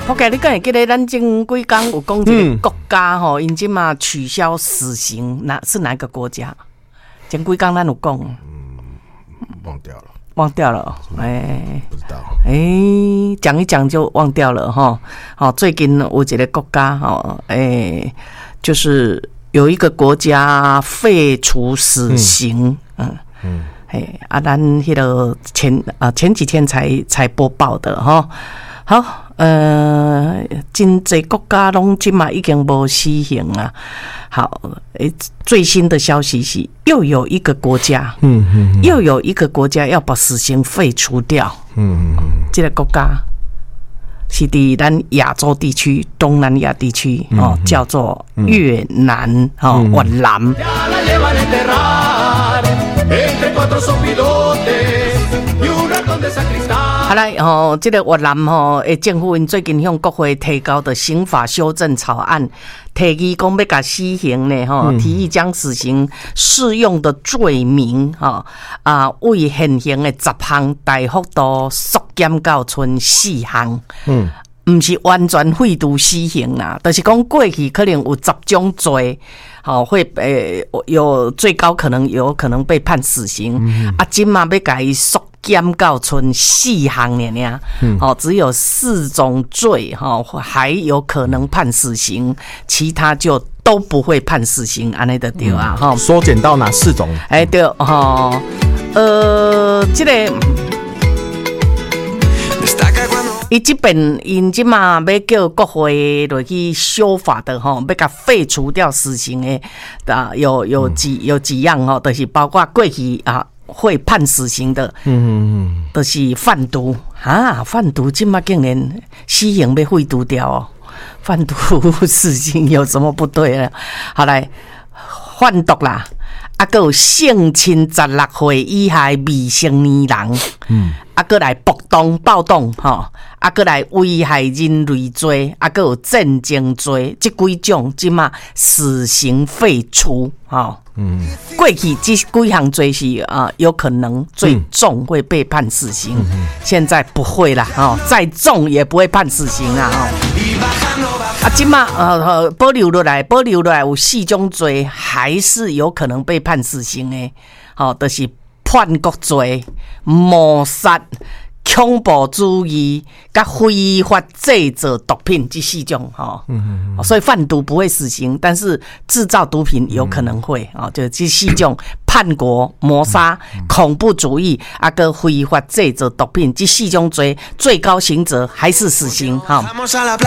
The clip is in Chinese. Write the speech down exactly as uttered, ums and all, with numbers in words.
我记你敢会记得咱前几天有讲一个国家吼，因即嘛取消死刑，哪是哪一个国家？前几天咱有讲， 嗯，忘掉了， 忘掉了，哎、欸， 不知道， 哎、欸，讲一讲就忘掉了哈。好，最近有一个国家哈，哎、欸，就是有一个国家废除死刑，嗯嗯，哎、嗯，啊，咱迄个前啊前几天才才播报的哈。好，呃，真济国家拢即嘛已经无死刑啊。好，诶，最新的消息是，又有一个国家，嗯嗯，嗯又有一个国家要把死刑废除掉。嗯嗯，这个国家是伫咱亚洲地区、东南亚地区、嗯、哦，叫做越南、嗯、哦，越南。好来哦，这个越南吼，诶，政府因最近向国会提交的刑法修正草案，提议讲要甲死刑呢，吼，提议将死刑适用的罪名，吼啊，为现行的十项大幅度缩减到剩四项，嗯，唔是完全废除死刑啦，就是讲过去可能有十种罪。好，会诶、呃、有最高可能有可能被判死刑，嗯、啊，今嘛要改缩减到剩四项尔尔，嗯，哦，只有四种罪哈、哦，还有可能判死刑，其他就都不会判死刑，安尼就对啊，哈、嗯。 缩减到哪四种？ 哎、欸，对，哦，呃，这个。伊这边因即嘛要叫国会落去修法的吼，要甲废除掉死刑的啊，有有几有几样吼，就是包括过去啊会判死刑的，嗯嗯嗯，就是贩毒啊，贩毒即嘛竟然死刑被废除掉哦，贩毒死刑有什么不对呢？好来，贩毒啦。啊，还有性侵十六岁以下未成年人，嗯，啊，还来暴动暴动吼，啊，还来危害人类罪，啊，还有战争罪，这几种即嘛死刑废除，吼，嗯，过去这几项罪是啊，有可能最重会被判死刑，嗯、现在不会啦，哦，再重也不会判死刑啦，哦。啊，今嘛呃保留落来，保留落来有四种罪还是有可能被判死刑的，好、哦，就是叛国罪、谋杀、恐怖主义、甲非法制造毒品这四种哈、哦嗯嗯，所以贩毒不会死刑，但是制造毒品有可能会啊、嗯哦，就这四种叛国、谋杀、嗯、恐怖主义啊，跟非法制造毒品这四种罪，最高刑责还是死刑哈。哦